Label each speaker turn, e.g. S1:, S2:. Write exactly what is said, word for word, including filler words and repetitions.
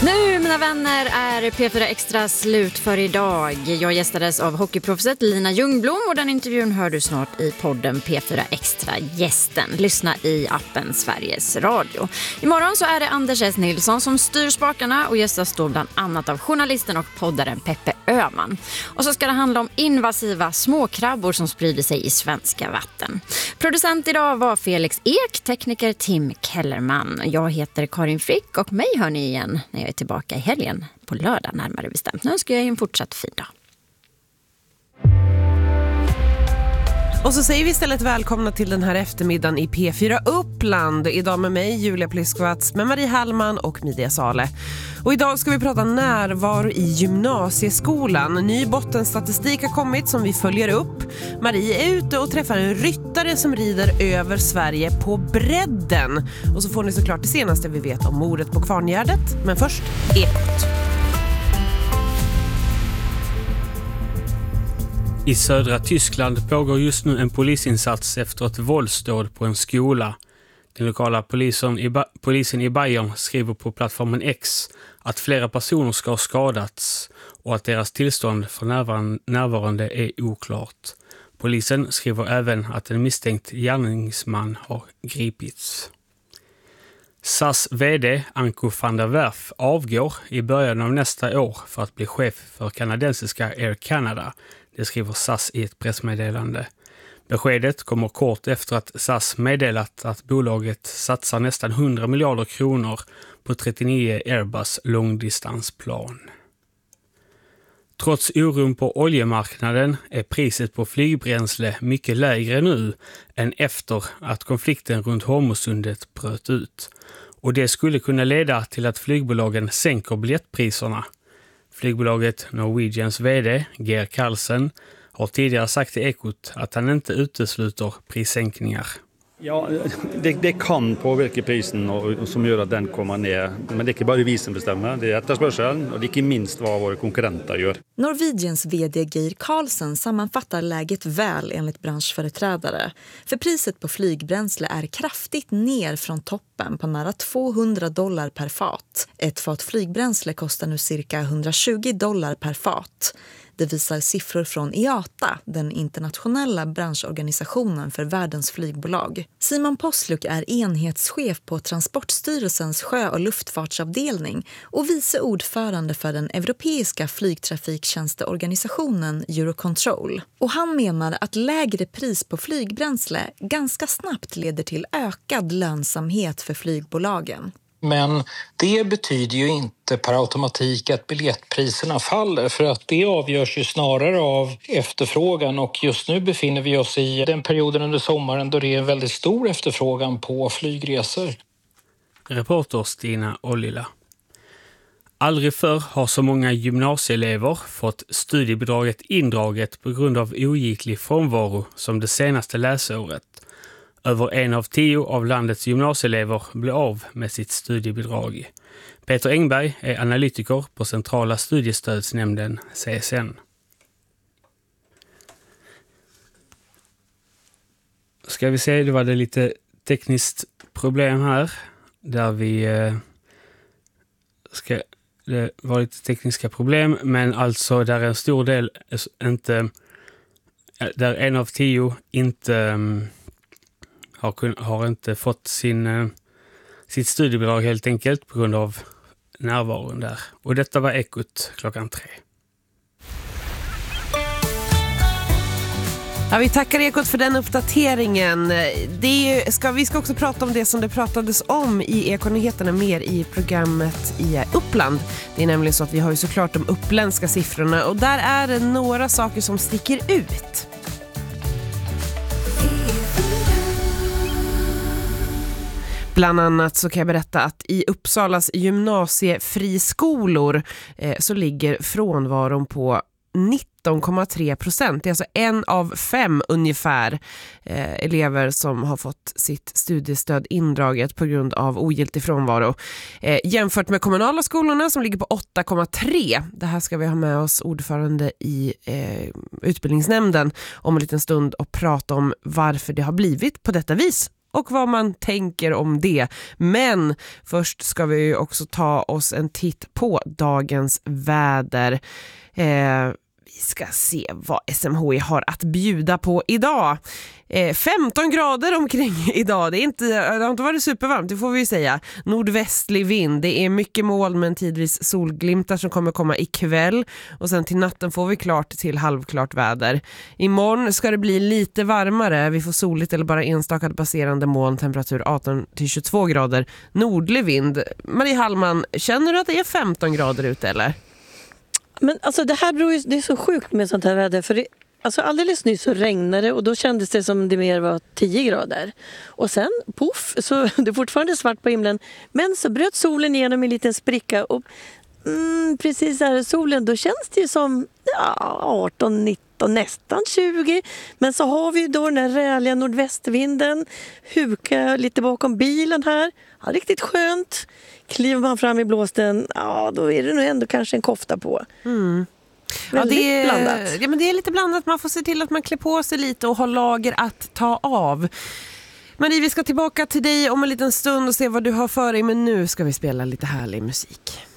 S1: Nu, mina vänner, är P fyra Extra slut för idag. Jag gästades av hockeyproffset Lina Ljungblom och den intervjun hör du snart i podden P fyra Extra Gästen. Lyssna i appen Sveriges Radio. Imorgon så är det Anders S. Nilsson som styr spakarna och gästas då bland annat av journalisten och poddaren Peppe Öhman. Och så ska det handla om invasiva småkrabbor som sprider sig i svenska vatten. Producent idag var Felix Ek, tekniker Tim Kellerman. Jag heter Karin Frick och mig hör ni igen när jag är tillbaka i helgen, på lördag närmare bestämt. Nu önskar jag en fortsatt fin dag.
S2: Och så säger vi istället välkomna till den här eftermiddagen i P fyra Uppland. Idag med mig, Julia Pliskvats, med Marie Hallman och Midia Sale. Och idag ska vi prata närvaro i gymnasieskolan. Ny bottenstatistik har kommit som vi följer upp. Marie är ute och träffar en ryttare som rider över Sverige på bredden. Och så får ni såklart det senaste vi vet om mordet på Kvarngärdet. Men först, Ekot.
S3: I södra Tyskland pågår just nu en polisinsats efter ett våldsdåd på en skola. Den lokala polisen i, ba- polisen i Bayern skriver på plattformen X att flera personer ska ha skadats och att deras tillstånd för närvar- närvarande är oklart. Polisen skriver även att en misstänkt gärningsman har gripits. S A S vd Anko van der Werf avgår i början av nästa år för att bli chef för kanadensiska Air Canada. Det skriver S A S i ett pressmeddelande. Beskedet kommer kort efter att S A S meddelat att bolaget satsar nästan hundra miljarder kronor på trettionio Airbus långdistansplan. Trots oron på oljemarknaden är priset på flygbränsle mycket lägre nu än efter att konflikten runt Hormuzsundet bröt ut. Och det skulle kunna leda till att flygbolagen sänker biljettpriserna. Flygbolaget Norwegians vd, Geir Karlsen, har tidigare sagt till Ekot att han inte utesluter prissänkningar.
S4: Ja, det, det kan påverka prisen och, och som gör att den kommer ner. Men det är inte bara vi som bestämmer, det är efterspörsel och det är inte minst vad våra konkurrenter gör.
S5: Norwegians vd Geir Karlsen sammanfattar läget väl enligt branschföreträdare. För priset på flygbränsle är kraftigt ner från toppen på nära tvåhundra dollar per fat. Ett fat flygbränsle kostar nu cirka hundratjugo dollar per fat. Det visar siffror från I A T A, den internationella branschorganisationen för världens flygbolag. Simon Posluk är enhetschef på Transportstyrelsens sjö- och luftfartsavdelning och vice ordförande för den europeiska flygtrafiktjänsteorganisationen Eurocontrol. Och han menar att lägre pris på flygbränsle ganska snabbt leder till ökad lönsamhet för flygbolagen.
S6: Men det betyder ju inte per automatik att biljettpriserna faller, för att det avgörs ju snarare av efterfrågan, och just nu befinner vi oss i den perioden under sommaren då det är en väldigt stor efterfrågan på flygresor.
S3: Reporter Stina Ollila. Aldrig förr har så många gymnasieelever fått studiebidraget indraget på grund av ogiltig frånvaro som det senaste läsåret. Över en av tio av landets gymnasieelever blir av med sitt studiebidrag. Peter Engberg är analytiker på Centrala studiestödsnämnden C S N. Ska vi se, det var det lite tekniskt problem här. Där vi eh, ska, det var lite tekniska problem, men alltså där en stor del inte, där en av tio inte Har, kun, har inte fått sin, eh, sitt studiebidrag helt enkelt på grund av närvaron där. Och detta var Ekot klockan tre.
S2: Ja, vi tackar Ekot för den uppdateringen. Det är ju, ska, vi ska också prata om det som det pratades om i Ekonyheterna mer i programmet i Uppland. Det är nämligen så att vi har ju såklart de uppländska siffrorna och där är det några saker som sticker ut. Bland annat så kan jag berätta att i Uppsalas gymnasiefriskolor eh, så ligger frånvaron på nitton komma tre procent. Det är alltså en av fem ungefär eh, elever som har fått sitt studiestöd indraget på grund av ogiltig frånvaro. Eh, jämfört med kommunala skolorna som ligger på åtta komma tre. Det här ska vi ha med oss ordförande i eh, utbildningsnämnden om en liten stund och prata om varför det har blivit på detta vis. och vad man tänker om det. Men först ska vi ju också ta oss en titt på dagens väder. Eh, vi ska se vad S M H I har att bjuda på idag. Eh, femton grader omkring idag. Det, är inte, det har inte varit supervarmt, det får vi ju säga. Nordvästlig vind. Det är mycket moln men tidvis solglimtar som kommer komma ikväll. Och sen till natten får vi klart till halvklart väder. Imorgon ska det bli lite varmare. Vi får soligt eller bara enstaka baserande moln. Temperatur arton till tjugotvå grader. Nordlig vind. Marie Hallman, känner du att det är femton grader ute eller?
S7: Men alltså det här beror ju, det är så sjukt med sånt här väder. För det, alltså alldeles nyss så regnade det och då kändes det som det mer var tio grader. Och sen, puff, så det är fortfarande svart på himlen. Men så bröt solen igenom en liten spricka och mm, precis här i solen, då känns det ju som ja, arton, nitton, nästan tjugo. Men så har vi då den här räliga nordvästvinden, huka lite bakom bilen här. Ja, riktigt skönt. Kliver man fram i blåsten, ja då är det nog ändå kanske en kofta på.
S2: Mm.
S7: Väldigt
S2: ja, det är,
S7: blandat.
S2: Ja, men det är lite blandat. Man får se till att man klär på sig lite och har lager att ta av. Marie, vi ska tillbaka till dig om en liten stund och se vad du har för dig. Men nu ska vi spela lite härlig musik.